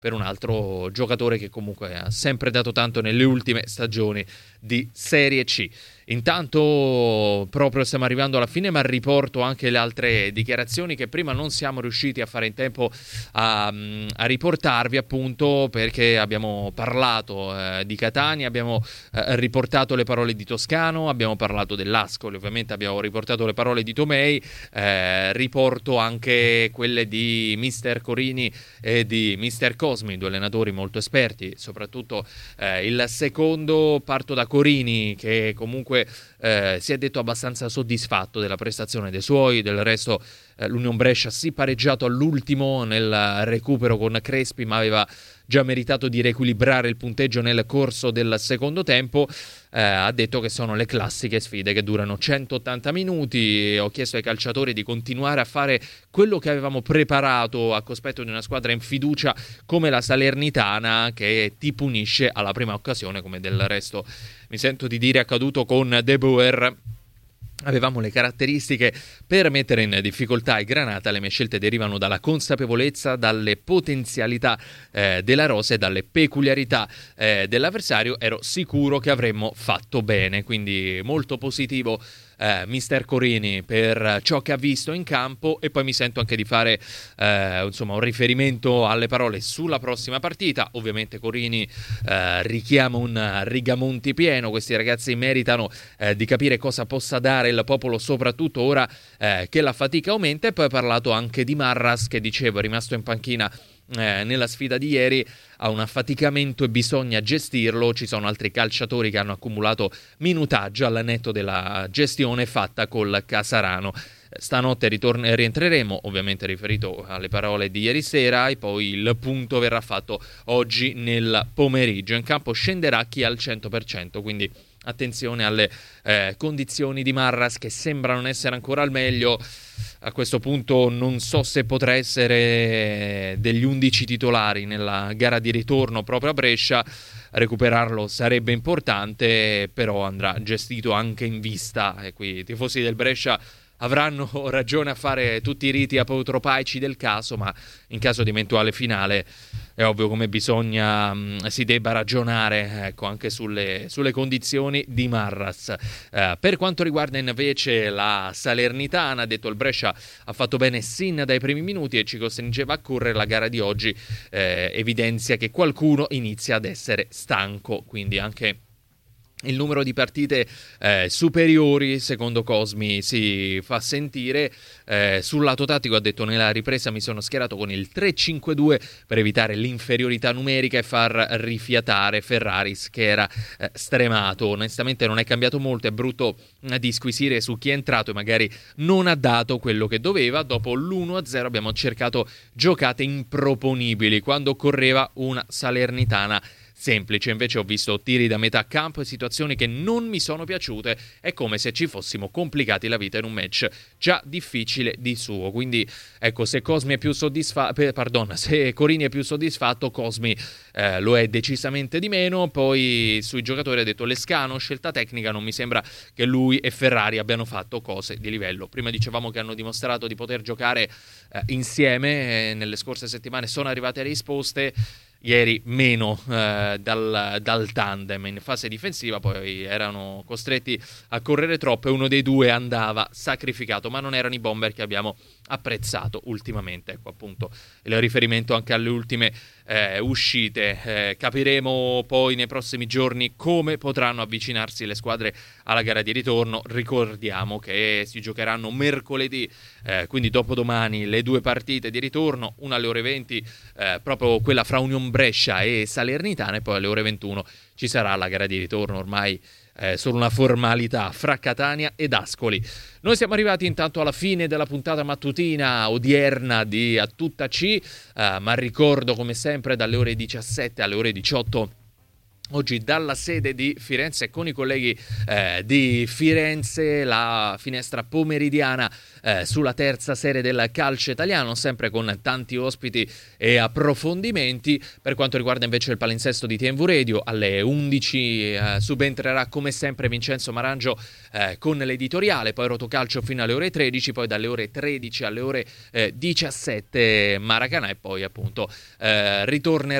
per un altro giocatore che comunque ha sempre dato tanto nelle ultime stagioni di Serie C. Intanto proprio stiamo arrivando alla fine, ma riporto anche le altre dichiarazioni che prima non siamo riusciti a fare in tempo a riportarvi, appunto perché abbiamo parlato di Catania, abbiamo riportato le parole di Toscano, abbiamo parlato dell'Ascoli, ovviamente abbiamo riportato le parole di Tomei, riporto anche quelle di Mister Corini e di Mister Cosmi, due allenatori molto esperti, soprattutto il secondo. Parto da Corini, che comunque si è detto abbastanza soddisfatto della prestazione dei suoi. Del resto l'Union Brescia si pareggiato all'ultimo nel recupero con Crespi, ma aveva già meritato di riequilibrare il punteggio nel corso del secondo tempo. Ha detto che sono le classiche sfide che durano 180 minuti. Ho chiesto ai calciatori di continuare a fare quello che avevamo preparato a cospetto di una squadra in fiducia come la Salernitana, che ti punisce alla prima occasione, come del resto mi sento di dire accaduto con De Boer. Avevamo le caratteristiche per mettere in difficoltà i Granata. Le mie scelte derivano dalla consapevolezza, dalle potenzialità della rosa e dalle peculiarità dell'avversario. Ero sicuro che avremmo fatto bene, quindi molto positivo Mister Corini per ciò che ha visto in campo. E poi mi sento anche di fare un riferimento alle parole sulla prossima partita. Ovviamente Corini richiama un Rigamonti pieno. Questi ragazzi meritano di capire cosa possa dare il popolo, soprattutto ora che la fatica aumenta. E poi ha parlato anche di Marras, che dicevo è rimasto in panchina nella sfida di ieri, ha un affaticamento e bisogna gestirlo. Ci sono altri calciatori che hanno accumulato minutaggio al netto della gestione fatta col Casarano. Stanotte rientreremo, ovviamente riferito alle parole di ieri sera, e poi il punto verrà fatto oggi nel pomeriggio. In campo scenderà chi è al 100%, quindi attenzione alle condizioni di Marras, che sembrano essere ancora al meglio. A questo punto non so se potrà essere degli 11 titolari nella gara di ritorno proprio a Brescia. Recuperarlo sarebbe importante, però andrà gestito anche in vista, e qui i tifosi del Brescia avranno ragione a fare tutti i riti apotropaici del caso, ma in caso di eventuale finale è ovvio come bisogna si debba ragionare, ecco, anche sulle condizioni di Marras. Per quanto riguarda invece la Salernitana, ha detto il Brescia ha fatto bene sin dai primi minuti e ci costringeva a correre. La gara di oggi evidenzia che qualcuno inizia ad essere stanco, quindi anche il numero di partite superiori, secondo Cosmi, si fa sentire. Sul lato tattico ha detto: nella ripresa mi sono schierato con il 3-5-2 per evitare l'inferiorità numerica e far rifiatare Ferraris, che era stremato. Onestamente non è cambiato molto, è brutto disquisire su chi è entrato e magari non ha dato quello che doveva. Dopo l'1-0 abbiamo cercato giocate improponibili quando occorreva una Salernitana semplice. Invece ho visto tiri da metà campo e situazioni che non mi sono piaciute. È come se ci fossimo complicati la vita in un match già difficile di suo. Quindi ecco, se Cosmi è più se Corini è più soddisfatto, Cosmi lo è decisamente di meno. Poi sui giocatori ha detto: Lescano, scelta tecnica, non mi sembra che lui e Ferrari abbiano fatto cose di livello. Prima dicevamo che hanno dimostrato di poter giocare insieme, nelle scorse settimane sono arrivate risposte. Ieri meno dal tandem in fase difensiva, poi erano costretti a correre troppo e uno dei due andava sacrificato, ma non erano i bomber che abbiamo apprezzato ultimamente. Ecco appunto il riferimento anche alle ultime uscite. Capiremo poi nei prossimi giorni come potranno avvicinarsi le squadre alla gara di ritorno. Ricordiamo che si giocheranno mercoledì, quindi dopodomani, le due partite di ritorno, una alle ore 20 proprio quella fra Union Brescia e Salernitana, e poi alle ore 21 ci sarà la gara di ritorno, ormai solo una formalità, fra Catania ed Ascoli. Noi siamo arrivati intanto alla fine della puntata mattutina odierna di A Tutta C, ma ricordo come sempre dalle ore 17 alle ore 18 Oggi dalla sede di Firenze con i colleghi di Firenze, la finestra pomeridiana sulla terza serie del calcio italiano, sempre con tanti ospiti e approfondimenti. Per quanto riguarda invece il palinsesto di TNV Radio, alle 11 subentrerà come sempre Vincenzo Marangio con l'editoriale, poi Rotocalcio fino alle ore 13, poi dalle ore 13 alle ore 17 Maracanã, e poi appunto ritornerà